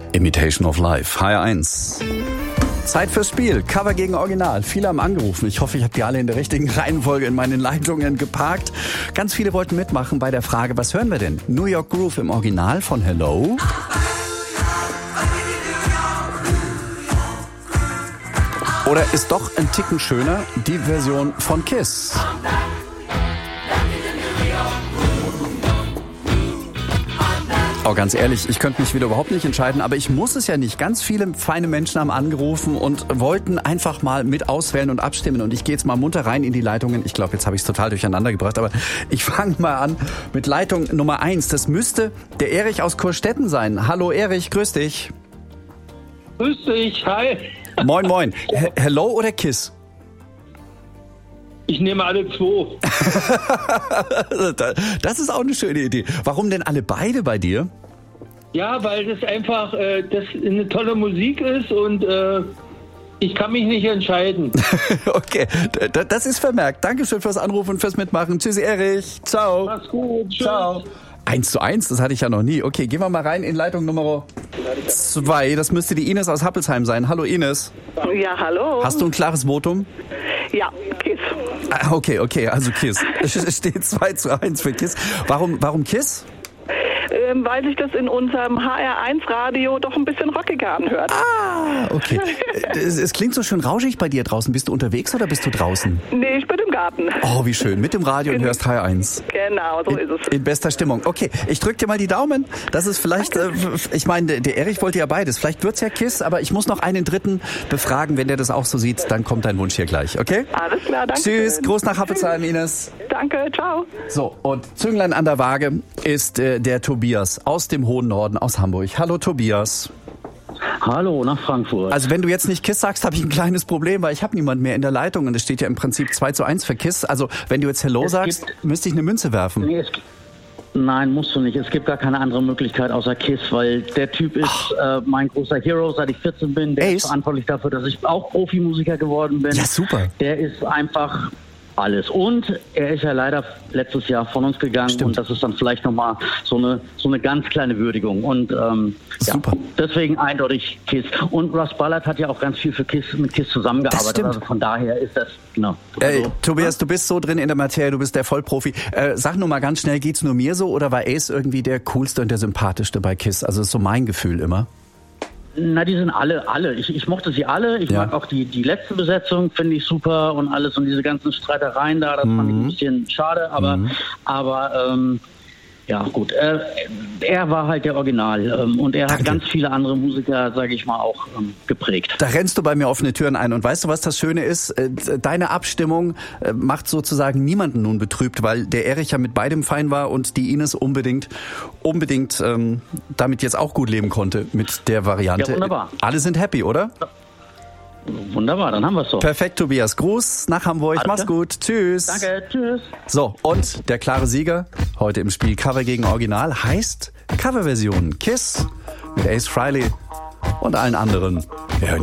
Imitation of Life, HR1. Zeit fürs Spiel, Cover gegen Original. Viele haben angerufen. Ich hoffe, ich habe die alle in der richtigen Reihenfolge in meinen Leitungen geparkt. Ganz viele wollten mitmachen bei der Frage, was hören wir denn? New York Groove im Original von Hello. Oder ist doch ein Ticken schöner die Version von Kiss? Oh, ganz ehrlich, ich könnte mich wieder überhaupt nicht entscheiden, aber ich muss es ja nicht. Ganz viele feine Menschen haben angerufen und wollten einfach mal mit auswählen und abstimmen. Und ich gehe jetzt mal munter rein in die Leitungen. Ich glaube, jetzt habe ich es total durcheinander gebracht, aber ich fange mal an mit Leitung Nummer 1. Das müsste der Erich aus Kurstetten sein. Hallo Erich, grüß dich. Grüß dich, hi. Moin, moin. Hello oder Kiss? Ich nehme alle zwei. Das ist auch eine schöne Idee. Warum denn alle beide bei dir? Ja, weil das einfach das eine tolle Musik ist und ich kann mich nicht entscheiden. Okay, das ist vermerkt. Dankeschön fürs Anrufen und fürs Mitmachen. Tschüss, Erich. Ciao. Mach's gut. Tschüss. Ciao. 1:1, das hatte ich ja noch nie. Okay, gehen wir mal rein in Leitung Nummer 2. Das müsste die Ines aus Happelsheim sein. Hallo Ines. Ja, hallo. Hast du ein klares Votum? Ja, Kiss. Okay, also Kiss. Es steht 2:1 für Kiss. Warum Kiss? Weil sich das in unserem HR1-Radio doch ein bisschen rockiger anhört. Ah, okay. Es klingt so schön rauschig bei dir draußen. Bist du unterwegs oder bist du draußen? Nee, ich bin im Garten. Oh, wie schön. Mit dem Radio und hörst HR1. Genau, so ist es. In bester Stimmung. Okay, ich drück dir mal die Daumen. Das ist vielleicht, ich meine, der Erich wollte ja beides. Vielleicht wird's ja Kiss, aber ich muss noch einen dritten befragen. Wenn der das auch so sieht, dann kommt dein Wunsch hier gleich, okay? Alles klar, danke. Tschüss, Gruß nach Happelsheim, Ines. Danke, ciao. So, und Zünglein an der Waage ist der Tobias aus dem hohen Norden, aus Hamburg. Hallo Tobias. Hallo, nach Frankfurt. Also wenn du jetzt nicht Kiss sagst, habe ich ein kleines Problem, weil ich habe niemanden mehr in der Leitung und es steht ja im Prinzip 2:1 für Kiss. Also wenn du jetzt Hello sagst, müsste ich eine Münze werfen. Nee, nein, musst du nicht. Es gibt gar keine andere Möglichkeit außer Kiss, weil der Typ ist mein großer Hero, seit ich 14 bin. Der ist verantwortlich dafür, dass ich auch Profimusiker geworden bin. Ja, super. Der ist einfach alles. Und er ist ja leider letztes Jahr von uns gegangen. Stimmt. Und das ist dann vielleicht nochmal so eine ganz kleine Würdigung. Und super. Ja, deswegen eindeutig Kiss. Und Russ Ballard hat ja auch ganz viel mit Kiss zusammengearbeitet. Also von daher ist das, genau. Tobias, du bist so drin in der Materie, du bist der Vollprofi. Sag nur mal ganz schnell, geht's nur mir so oder war Ace irgendwie der coolste und der sympathischste bei Kiss? Also das ist so mein Gefühl immer. Na, die sind alle. Ich mochte sie alle. Ich mag auch die letzte Besetzung, finde ich super und alles und diese ganzen Streitereien da, das fand ich ein bisschen schade, aber ja gut. Er war halt der Original und er hat ganz viele andere Musiker, sage ich mal, auch geprägt. Da rennst du bei mir offene Türen ein und weißt du, was das Schöne ist? Deine Abstimmung macht sozusagen niemanden nun betrübt, weil der Erich ja mit beidem fein war und die Ines unbedingt damit jetzt auch gut leben konnte mit der Variante. Ja, wunderbar. Alle sind happy, oder? Wunderbar, dann haben wir es so. Perfekt, Tobias. Gruß nach Hamburg. Alles Mach's klar. gut. Tschüss. Danke, tschüss. So, und der klare Sieger heute im Spiel Cover gegen Original heißt Coverversion Kiss mit Ace Frehley und allen anderen. Wir hören